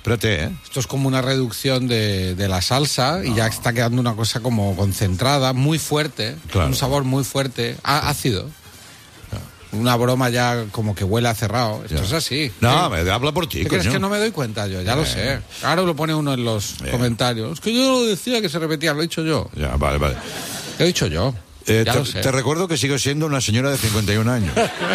Espérate, ¿eh? Esto es como una reducción de la salsa y ya está quedando una cosa como concentrada, muy fuerte, Claro. un sabor muy fuerte, ácido. Una broma ya como que huele a cerrado. Esto es así. No, habla por ti, ¿Qué crees coño. que no me doy cuenta yo? Ya lo sé. Ahora lo pone uno en los comentarios. Es que yo no lo decía que se repetía, lo he dicho yo. Ya, vale. Lo he dicho yo. Ya lo sé. Te recuerdo que sigo siendo una señora de 51 años.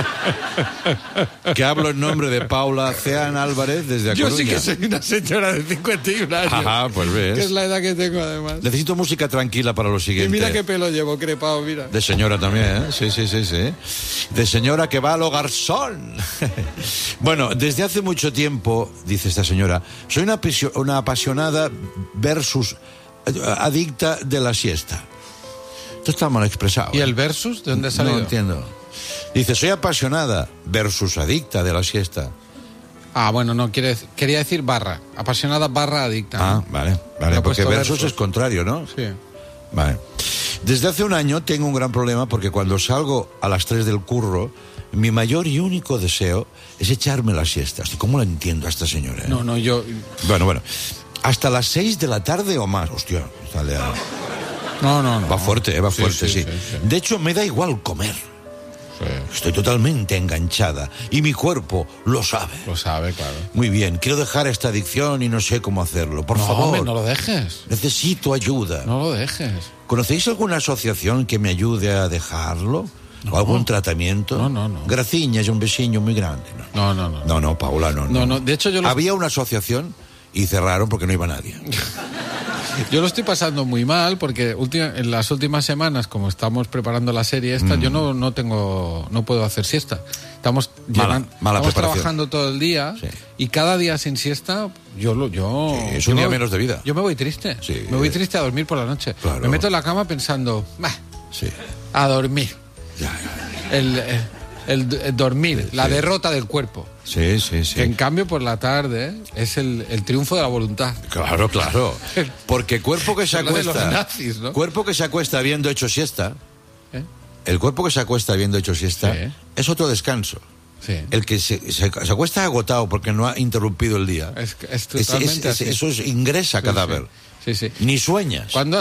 Que hablo en nombre de Paula Ceán Álvarez desde A Yo Coruña. sí que soy una señora de 51 años. Ajá, pues ves. Que es la edad que tengo además. Necesito música tranquila para lo Y siguiente. mira qué pelo llevo crepado, mira. De señora también, ¿eh? Sí. De señora que va a lo garzón. Bueno, desde hace mucho tiempo, dice esta señora, soy una apasionada versus adicta de la siesta. Esto está mal expresado. ¿Y el versus? ¿De dónde ha salido? No entiendo. Dice, soy apasionada versus adicta de la siesta. Ah, bueno, no, quería decir barra. Apasionada barra adicta. Ah, ¿no? vale. Le he Porque puesto versus es contrario, ¿no? Sí. Vale. Desde hace un año tengo un gran problema porque cuando salgo a las 3 del curro, mi mayor y único deseo es echarme la siesta. Hostia, ¿cómo la entiendo a esta señora? No, yo... Bueno. Hasta las 6 de la tarde o más. Hostia, sale a... No. Va fuerte, va fuerte, sí. Sí. De hecho, me da igual comer. Sí. Estoy totalmente enganchada y mi cuerpo lo sabe. Lo sabe, claro. Muy bien, quiero dejar esta adicción y no sé cómo hacerlo. Por favor, Hombre, no lo dejes. necesito ayuda. No lo dejes. ¿Conocéis alguna asociación que me ayude a dejarlo? ¿O algún tratamiento? No. Graciñas, un besiño muy grande. No. No, Paula, no. No, de hecho yo Había una asociación y cerraron porque no iba nadie. Yo lo estoy pasando muy mal porque en las últimas semanas, como estamos preparando la serie esta, yo no puedo hacer siesta. Estamos preparación. trabajando todo el día y cada día sin siesta es un día menos de vida. Yo me voy triste. Sí. Me voy triste a dormir por la noche. Claro. Me meto en la cama pensando, Sí. a dormir. Ya. El dormir, la derrota del cuerpo. Sí. Que en cambio por la tarde es el triunfo de la voluntad. Claro. Porque cuerpo que se Lo de acuesta... los nazis, ¿no? Cuerpo que se acuesta habiendo hecho siesta... ¿Eh? El cuerpo que se acuesta habiendo hecho siesta Sí. es otro descanso. Sí. El que se acuesta agotado porque no ha interrumpido el día. Es totalmente así. Eso ingresa cadáver. Sí. Ni sueñas. Cuando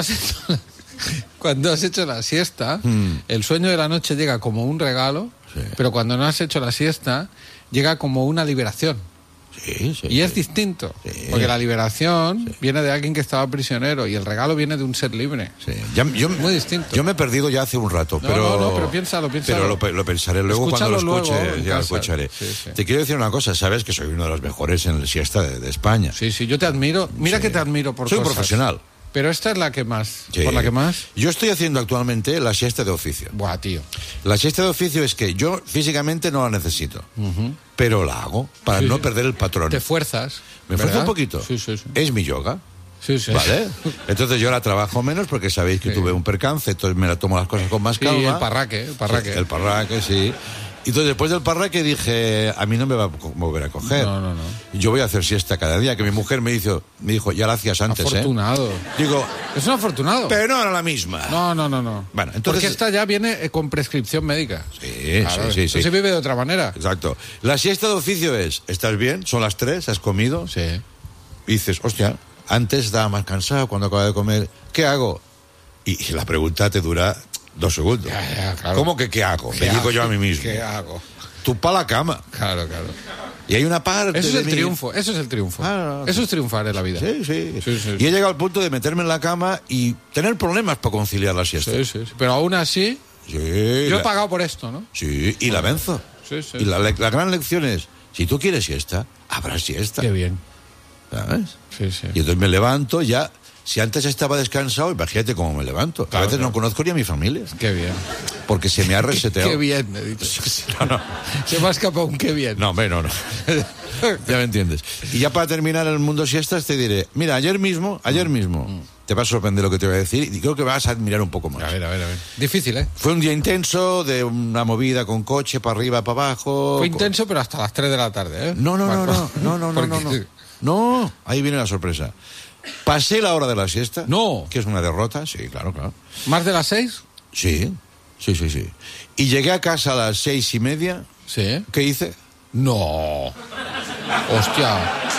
has hecho la siesta, el sueño de la noche llega como un regalo, pero cuando no has hecho la siesta, llega como una liberación. Sí. Y es distinto, porque la liberación viene de alguien que estaba prisionero y el regalo viene de un ser libre. Sí. Muy distinto. Yo me he perdido ya hace un rato, No, pero piénsalo. Pero lo pensaré luego. Escúchalo cuando lo escuche, luego en ya lo casa. escucharé. Sí. Te quiero decir una cosa, sabes que soy uno de los mejores en la siesta de España. Sí, yo te admiro. Mira que te admiro por Soy un cosas. profesional. Pero esta es la que más. Sí. ¿Por la que más? Yo estoy haciendo actualmente la siesta de oficio. Buah, tío. La siesta de oficio es que yo físicamente no la necesito, pero la hago para no perder el patrón. Te fuerzas. Me esfuerzo ¿verdad? un poquito. Sí. Es mi yoga. Sí. ¿Vale? Entonces yo la trabajo menos porque sabéis que tuve un percance, entonces me la tomo las cosas con más Sí, calma. el parraque. Sí, el parraque, sí. Y entonces después del parraque dije, a mí no me va a volver a coger. No. Yo voy a hacer siesta cada día, que mi mujer me dijo, ya la hacías antes, Afortunado. Digo, Es un afortunado. pero no era la misma. No. Bueno, entonces... Porque esta ya viene con prescripción médica. Sí. No se vive de otra manera. Exacto. La siesta de oficio es, ¿estás bien? Son las 3, ¿has comido? Sí. Y dices, hostia, antes estaba más cansado cuando acababa de comer. ¿Qué hago? Y la pregunta te dura 2 segundos. Ya, claro. ¿Cómo que qué hago? Me digo yo a mí mismo. ¿Qué hago? Tú pa' la cama. Claro. Y hay una parte Eso es de el mí- triunfo. Ah, Eso es triunfar en la vida. Sí. Sí. Y he llegado al punto de meterme en la cama y tener problemas para conciliar la siesta. Sí. Pero aún así, Sí, yo he pagado por esto, ¿no? Sí, y la venzo. Sí. Y la gran lección es, si tú quieres siesta, habrá siesta. Qué bien. ¿Sabes? Sí. Y entonces me levanto ya. Si antes estaba descansado, imagínate cómo me levanto. Claro, a veces claro. no conozco ni a mi familia. Qué bien. Porque se me ha reseteado. Qué bien, me he dicho. No. Se me ha escapado un qué bien. No, hombre, no. Ya me entiendes. Y ya para terminar el mundo siestas te diré, mira, ayer mismo, te va a sorprender lo que te voy a decir y creo que vas a admirar un poco más. A ver. Difícil, ¿eh? Fue un día intenso, de una movida con coche, para arriba, para abajo. Fue intenso, pero hasta las 3 de la tarde, ¿eh? No. Porque- No, ahí viene la sorpresa. Pasé la hora de la siesta. No. Que es una derrota, sí, claro. ¿Más de las 6? Sí. Y llegué a casa a las 6:30. Sí. ¿Qué hice? No. Hostia.